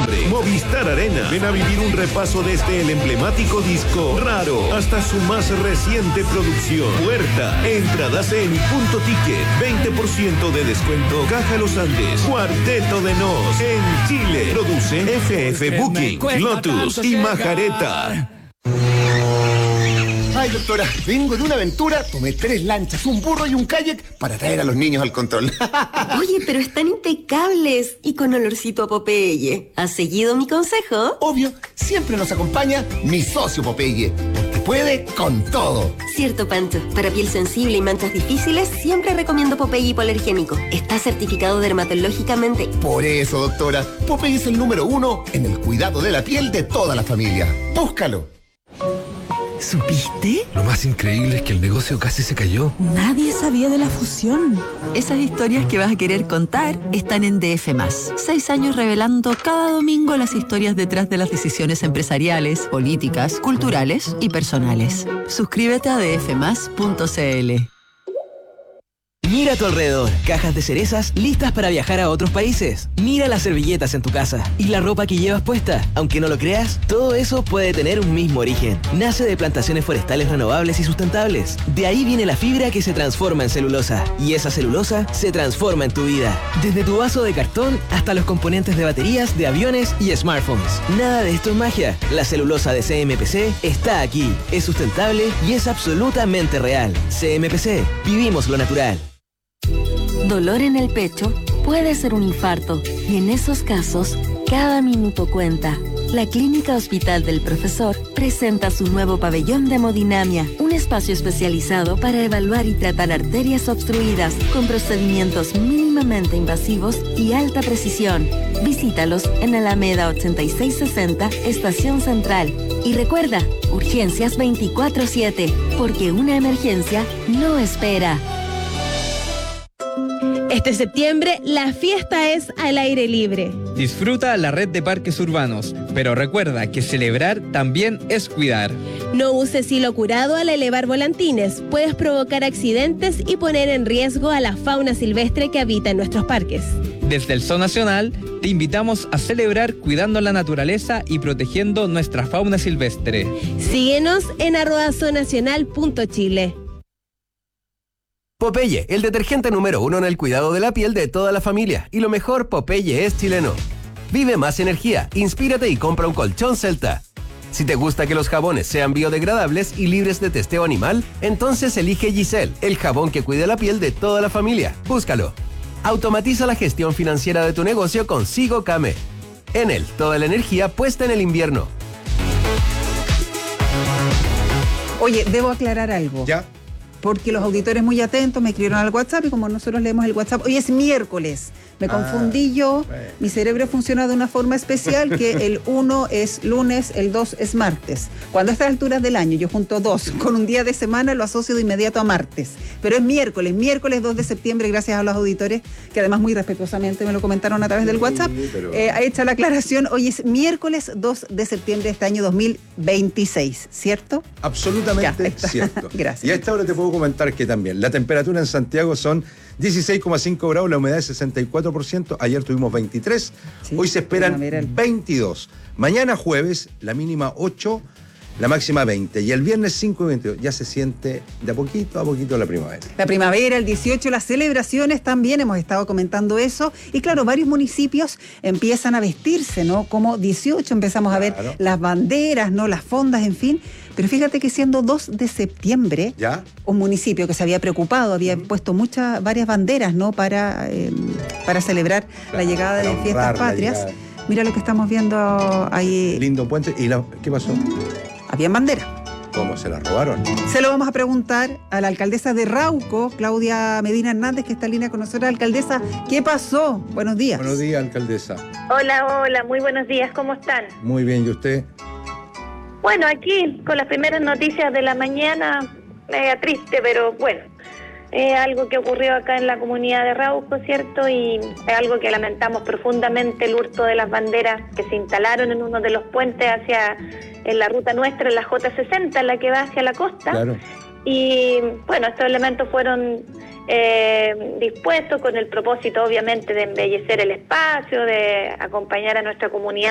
septiembre, Movistar Arena. Ven a vivir un repaso desde el emblemático disco Raro hasta su más reciente producción, Puerta. Entradas en Punto Ticket, 20% de descuento. Caja Los Andes, Cuarteto de Nos. En Chile, produce FF Booking, Lotus y Majareta. Ay, doctora, vengo de una aventura, tomé 3 lanchas, un burro y un kayak para traer a los niños al control. Oye, pero están impecables y con olorcito a Popeye. ¿Has seguido mi consejo? Obvio, siempre nos acompaña mi socio Popeye, porque puede con todo. Cierto, Pancho. Para piel sensible y manchas difíciles, siempre recomiendo Popeye hipoalergénico. Está certificado dermatológicamente. Por eso, doctora, Popeye es el número 1 en el cuidado de la piel de toda la familia. Búscalo. ¿Supiste? Lo más increíble es que el negocio casi se cayó. Nadie sabía de la fusión. Esas historias que vas a querer contar están en DF+. 6 años revelando cada domingo las historias detrás de las decisiones empresariales, políticas, culturales y personales. Suscríbete a dfmas.cl. Mira a tu alrededor, cajas de cerezas listas para viajar a otros países. Mira las servilletas en tu casa y la ropa que llevas puesta. Aunque no lo creas, todo eso puede tener un mismo origen. Nace de plantaciones forestales renovables y sustentables. De ahí viene la fibra que se transforma en celulosa. Y esa celulosa se transforma en tu vida. Desde tu vaso de cartón hasta los componentes de baterías, de aviones y smartphones. Nada de esto es magia. La celulosa de CMPC está aquí. Es sustentable y es absolutamente real. CMPC. Vivimos lo natural. Dolor en el pecho puede ser un infarto y en esos casos, cada minuto cuenta. La Clínica Hospital del Profesor presenta su nuevo pabellón de hemodinamia, un espacio especializado para evaluar y tratar arterias obstruidas con procedimientos mínimamente invasivos y alta precisión. Visítalos en Alameda 8660, Estación Central. Y recuerda, urgencias 24/7, porque una emergencia no espera. Este septiembre, la fiesta es al aire libre. Disfruta la red de parques urbanos, pero recuerda que celebrar también es cuidar. No uses hilo curado al elevar volantines. Puedes provocar accidentes y poner en riesgo a la fauna silvestre que habita en nuestros parques. Desde el Zoo Nacional, te invitamos a celebrar cuidando la naturaleza y protegiendo nuestra fauna silvestre. Síguenos en @zoonacional.chile. Popeye, el detergente número 1 en el cuidado de la piel de toda la familia. Y lo mejor, Popeye es chileno. Vive más energía, inspírate y compra un colchón Celta. Si te gusta que los jabones sean biodegradables y libres de testeo animal, entonces elige Giselle, el jabón que cuida la piel de toda la familia. Búscalo. Automatiza la gestión financiera de tu negocio con Sigo Came. Enel, toda la energía puesta en el invierno. Oye, debo aclarar algo. ¿Ya? Porque los auditores muy atentos me escribieron al WhatsApp y como nosotros leemos el WhatsApp, hoy es miércoles, me confundí yo, mi cerebro funciona de una forma especial que el 1 es lunes, el 2 es martes. Cuando a estas alturas del año yo junto 2 con un día de semana lo asocio de inmediato a martes, pero es miércoles 2 de septiembre, gracias a los auditores que además muy respetuosamente me lo comentaron a través del WhatsApp. Hecha la aclaración, hoy es miércoles 2 de septiembre de este año 2026, ¿cierto? Absolutamente cierto. Gracias. Y a esta hora te puedo comentar que también la temperatura en Santiago son 16,5 grados, la humedad es 64%, ayer tuvimos 23, hoy se esperan 22. Mañana jueves, la mínima 8, la máxima 20, y el viernes 5 y 22. Ya se siente de a poquito la primavera. La primavera, el 18, las celebraciones también, hemos estado comentando eso, y claro, varios municipios empiezan a vestirse, ¿no? Como 18 empezamos a ver las banderas, ¿no? Las fondas, en fin. Pero fíjate que siendo 2 de septiembre, ¿ya? Un municipio que se había preocupado, había puesto varias banderas, ¿no? Para celebrar la llegada de las fiestas patrias. Mira lo que estamos viendo ahí. Lindo puente. ¿Y qué pasó? Habían banderas. ¿Cómo se las robaron? Se lo vamos a preguntar a la alcaldesa de Rauco, Claudia Medina Hernández, que está en línea con nosotros. Alcaldesa, ¿qué pasó? Buenos días. Buenos días, alcaldesa. Hola, muy buenos días, ¿cómo están? Muy bien, ¿y usted? Bueno, aquí con las primeras noticias de la mañana, media triste, pero bueno, es algo que ocurrió acá en la comunidad de Rauco, ¿cierto? Y es algo que lamentamos profundamente, el hurto de las banderas que se instalaron en uno de los puentes en la ruta nuestra, en la J60, la que va hacia la costa. Claro. Y bueno, estos elementos fueron dispuestos con el propósito, obviamente, de embellecer el espacio, de acompañar a nuestra comunidad